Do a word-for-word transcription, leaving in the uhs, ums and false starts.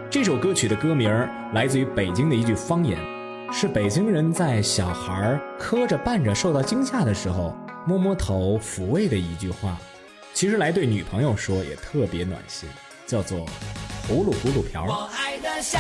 这首歌曲的歌名来自于北京的一句方言，是北京人在小孩磕着绊着受到惊吓的时候摸摸头抚慰的一句话，其实来对女朋友说也特别暖心，叫做葫芦葫芦瓢。